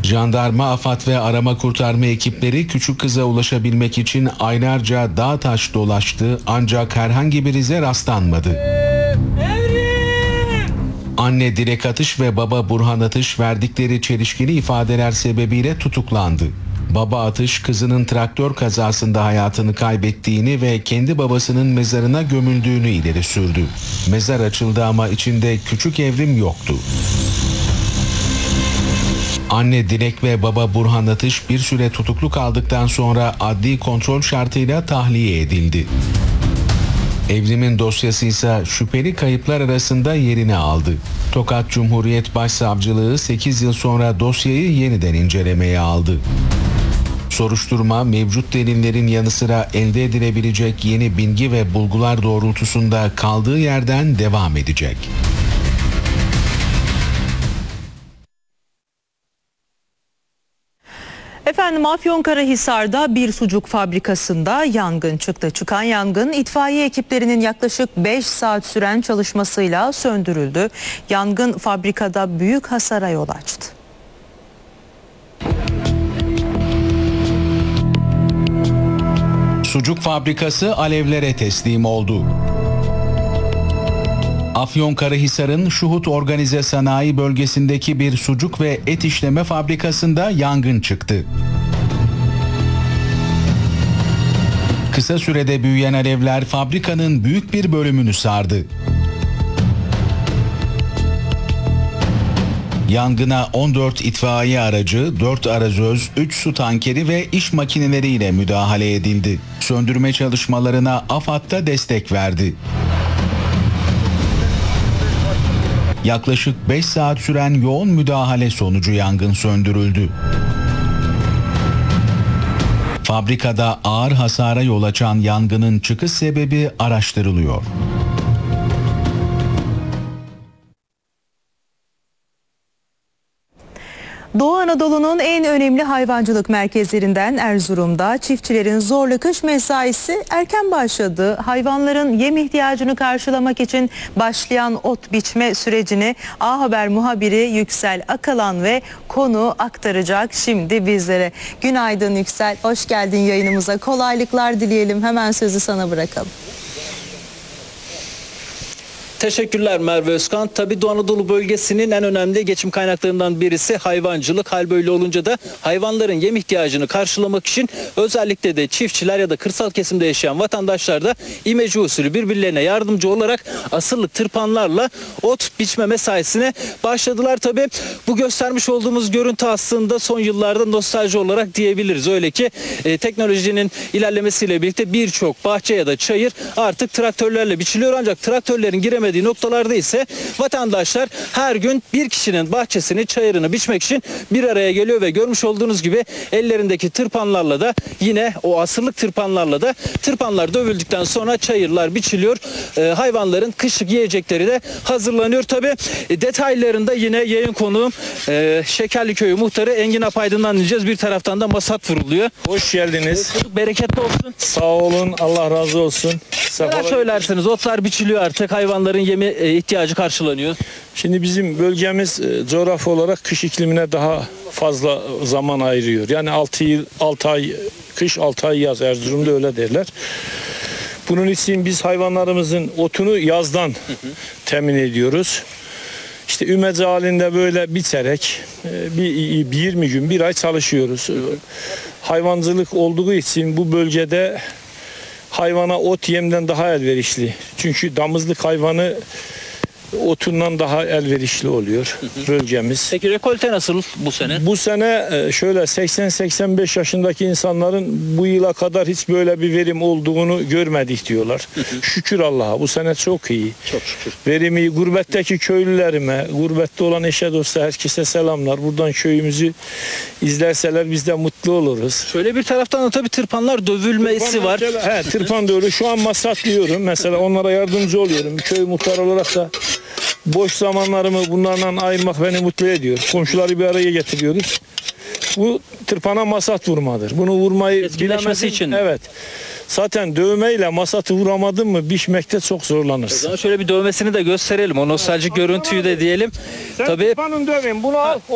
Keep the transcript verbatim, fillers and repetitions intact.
Jandarma, AFAD ve arama kurtarma ekipleri küçük kıza ulaşabilmek için aylarca dağ taş dolaştı ancak herhangi bir ize rastlanmadı. Anne Dilek Atış ve baba Burhan Atış verdikleri çelişkili ifadeler sebebiyle tutuklandı. Baba Atış kızının traktör kazasında hayatını kaybettiğini ve kendi babasının mezarına gömüldüğünü ileri sürdü. Mezar açıldı ama içinde küçük Evrim yoktu. Anne Dilek ve baba Burhan Atış bir süre tutuklu kaldıktan sonra adli kontrol şartıyla tahliye edildi. Evrim'in dosyası ise şüpheli kayıplar arasında yerini aldı. Tokat Cumhuriyet Başsavcılığı sekiz yıl sonra dosyayı yeniden incelemeye aldı. Soruşturma mevcut delillerin yanı sıra elde edilebilecek yeni bilgi ve bulgular doğrultusunda kaldığı yerden devam edecek. Efendim Afyonkarahisar'da bir sucuk fabrikasında yangın çıktı. Çıkan yangın itfaiye ekiplerinin yaklaşık beş saat süren çalışmasıyla söndürüldü. Yangın fabrikada büyük hasara yol açtı. Sucuk fabrikası alevlere teslim oldu. Afyonkarahisar'ın Şuhut Organize Sanayi Bölgesi'ndeki bir sucuk ve et işleme fabrikasında yangın çıktı. Kısa sürede büyüyen alevler fabrikanın büyük bir bölümünü sardı. Yangına on dört itfaiye aracı, dört arazöz, üç su tankeri ve iş makineleriyle müdahale edildi. Söndürme çalışmalarına AFAD da destek verdi. Yaklaşık beş saat süren yoğun müdahale sonucu yangın söndürüldü. Fabrikada ağır hasara yol açan yangının çıkış sebebi araştırılıyor. Doğu Anadolu'nun en önemli hayvancılık merkezlerinden Erzurum'da çiftçilerin zorlu kış mesaisi erken başladı. Hayvanların yem ihtiyacını karşılamak için başlayan ot biçme sürecini A Haber muhabiri Yüksel Akalan ve konu aktaracak şimdi bizlere. Günaydın Yüksel, hoş geldin yayınımıza. Kolaylıklar dileyelim. Hemen sözü sana bırakalım. Teşekkürler Merve Özkan. Tabii Doğu Anadolu bölgesinin en önemli geçim kaynaklarından birisi hayvancılık. Hal böyle olunca da hayvanların yem ihtiyacını karşılamak için özellikle de çiftçiler ya da kırsal kesimde yaşayan vatandaşlar da imece usulü birbirlerine yardımcı olarak asırlık tırpanlarla ot biçme mesaisine başladılar. Tabii bu göstermiş olduğumuz görüntü aslında son yıllarda nostalji olarak diyebiliriz. Öyle ki e, teknolojinin ilerlemesiyle birlikte birçok bahçe ya da çayır artık traktörlerle biçiliyor, ancak traktörlerin giremediği noktalarda ise vatandaşlar her gün bir kişinin bahçesini, çayırını biçmek için bir araya geliyor ve görmüş olduğunuz gibi ellerindeki tırpanlarla da yine o asırlık tırpanlarla da tırpanlar dövüldükten sonra çayırlar biçiliyor. Ee, hayvanların kışlık yiyecekleri de hazırlanıyor. Tabii e, detaylarında yine yayın konuğum e, Şekerliköy'ü muhtarı Engin Apaydın'dan dinleyeceğiz. Bir taraftan da masat vuruluyor. Hoş geldiniz. Bereketli olsun. Sağ olun. Allah razı olsun. Neler söylersiniz? Otlar biçiliyor artık. Hayvanların yemi e, ihtiyacı karşılanıyor. Şimdi bizim bölgemiz e, coğrafi olarak kış iklimine daha fazla zaman ayırıyor. Yani altı yıl, altı ay kış, altı ay yaz. Erzurum'da öyle derler. Bunun için biz hayvanlarımızın otunu yazdan hı hı. temin ediyoruz. İşte ümece halinde böyle biçerek e, bir, bir yirmi gün, bir ay çalışıyoruz. Hı hı. Hayvancılık olduğu için bu bölgede hayvana ot yemden daha elverişli. Çünkü damızlık hayvanı otundan daha elverişli oluyor hı hı. bölgemiz. Peki rekolte nasıl bu sene? Bu sene şöyle seksen seksen beş yaşındaki insanların bu yıla kadar hiç böyle bir verim olduğunu görmedik diyorlar. Hı hı. Şükür Allah'a bu sene çok iyi. Çok şükür. Verim iyi. Gurbetteki köylülerime, gurbette olan eşe dosta herkese selamlar. Buradan köyümüzü izlerseler biz de mutlu oluruz. Şöyle bir taraftan da tabii tırpanlar dövülmesi tırpan var. He, tırpan dövülü. Şu an masatlıyorum. Mesela onlara yardımcı oluyorum. Köy muhtarı olarak da boş zamanlarımı bunlarla ayırmak beni mutlu ediyor. Komşuları bir araya getiriyoruz. Bu tırpana masat vurmadır. Bunu vurmayı bilemesi için. Evet. Zaten dövmeyle masatı vuramadın mı biçmekte çok zorlanırsın. O zaman şöyle bir dövmesini de gösterelim. O nostaljik görüntüyü de diyelim. Sen Tabii. tırpanın döveyim. Bunu al.